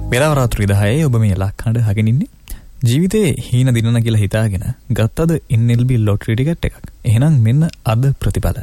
වෙලාව රාත්‍රී 10යි ඔබ මේ ලක්කඩ අහගෙන ඉන්නේ. ජීවිතේ හීන දිනන කියලා හිතාගෙන ගත්තද NLB ලොටරි ටිකට් එකක්. එහෙනම් මෙන්න අද ප්‍රතිඵල.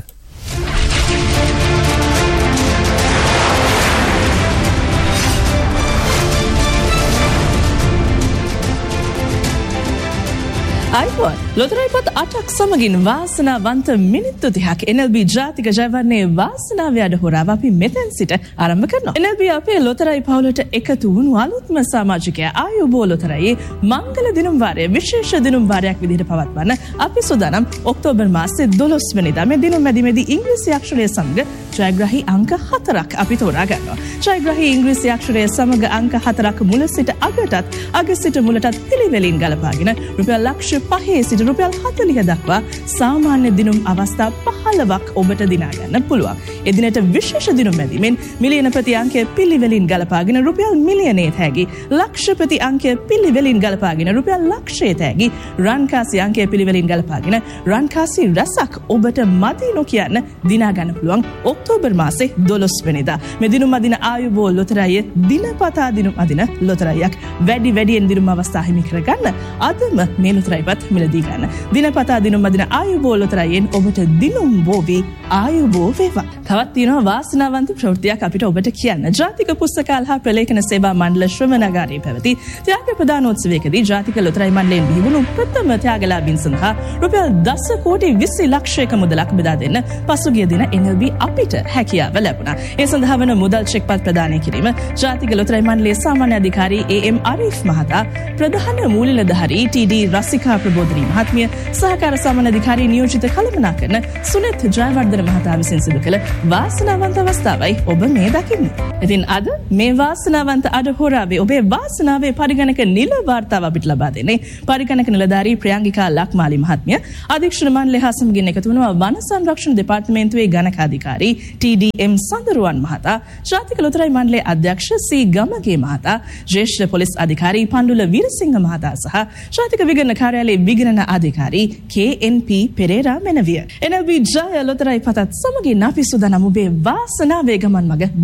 අයිබෝන් ලොතරැයි පොත් 8ක් සමගින් වාසනාවන්ත මිනිත්තු 30ක් NLB ජාතික ජයවර්ණයේ වාසනාවේ අඩහොරාව අපි මෙතෙන් සිට ආරම්භ කරනවා. NLB අපේ ලොතරැයි පවුලට එකතු වුණු අලුත්ම සමාජිකයා ආයුබෝ ලොතරැයියේ මංගල දිනුම් වාරයේ විශේෂ දිනුම් වාරයක් විදිහට පවත්වන්න අපි සූදානම් ඔක්තෝබර් මාසයේ 12 වෙනිදා මේ දිනුම් මැදිමේදී ඉංග්‍රීසි අක්ෂරය සමග ජයග්‍රාහී අංක 4ක් අපි තෝරා ගන්නවා. ජයග්‍රාහී ඉංග්‍රීසි අක්ෂරය සමග අංක 4ක් මුල සිට අගටත් අග සිට මුලටත් පිළිවෙලින් ගලපාගෙන රුපියල් ලක්ෂ 5 සිට රුපියල් 40 දක්වා සාමාන්‍ය දිනුම් අවස්ථා 15ක් ඔබට දිනා ගන්න පුළුවන්. එදිනට විශේෂ දිනුම් මැදිමින් මිලියන ප්‍රති අංකය පිළිවෙලින් ගලපාගෙන රුපියල් මිලියනයේ තෑගි, ලක්ෂ ප්‍රති අංකය පිළිවෙලින් ගලපාගෙන රුපියල් ලක්ෂයේ තෑගි, රන්කාසි අංකය පිළිවෙලින් ගලපාගෙන රන්කාසි රසක් ඔබට මදි නොකියන්න දිනා ගන්න පුළුවන් ඔක්තෝබර් මාසේ 12 වෙනිදා. මේ දිනුම් අදින ආයුබෝ ලොතරැයියේ දිනපතා දිනුම් අදින ලොතරැයියක් වැඩියෙන් දිනුම් අවස්ථා හිමි කරගන්න අදම මේ ලොතරැයිපත් මිලදී ගන්න. දිනපතා දිනුම් අදින ආයුබෝ ලොතරැයියෙන් ඔබට දිනුම් බෝවි ආයුබෝ වේවා. තවත් තියෙනවා වාසනාවන්ත ප්‍රවෘත්තියක් අපිට ඔබට කියන්න. ජාතික පුස්තකාල හා ප්‍රලේඛන සේවා මණ්ඩල ශ්‍රවණාගාරයේ පැවති ත්‍යාග ප්‍රදානෝත්සවයකදී ජාතික ලොතරැයි මණ්ඩලයෙන් බිහිවුණු ප්‍රථම ත්‍යාගලාභීන් සඳහා රුපියල් 10 කෝටි 20 ලක්ෂයක මුදලක් බෙදා දෙන්න පසුගිය දින NLB අපිට හැකියාව ලැබුණා. ඒ සඳහා වන මුදල් චෙක්පත් ප්‍රදානය කිරීම ජාතික ලොතරැයි මණ්ඩලයේ සාමාන්‍ය අධිකාරී AM අරීෆ් මහතා, ප්‍රධාන මූල්‍ය නිලධාරී TD රසිකා ප්‍රබෝධනී මහත්මිය, සහකාර සාමාන්‍ය අධිකාරී නියෝජිත කළමනාකරන සුනිත් ජයවර්ධන මහතා විසින් සිදු කළ වාසනාවන්ත අවස්ථාවයි ඔබ මේ දකින්නේ. ඉතින් අද මේ වාසනාවන්ත අඩහොරාවේ ඔබේ වාසනාවේ පරිගණක නිල වාර්තාව අපිට ලබා දෙන්නේ පරිගණක නිලධාරී ප්‍රියංගිකා ලක්මාලි මහත්මිය, අධීක්ෂණ මණ්ඩලය හා සමගින් එකතු වුණා වන සංරක්ෂණ දෙපාර්තමේන්තුවේ ගණකාධිකාරී TDM සඳරුවන් මහතා, ජාතික ලොතරැයි මණ්ඩලයේ අධ්‍යක්ෂ C ගමගේ මහතා, ජ්‍යෙෂ්ඨ පොලිස් අධිකාරී පණ්ඩුල වීරසිංහ මහතා සහ ජාතික විගණන කාර්යාලයේ විගණන අධිකාරී KNP පෙරේරා මෙනවිය. NLB ජය ලොතරැයි පතත් සමගින් අපි සූදානම් ඔබේ වාසනාවේ ගමන් මඟ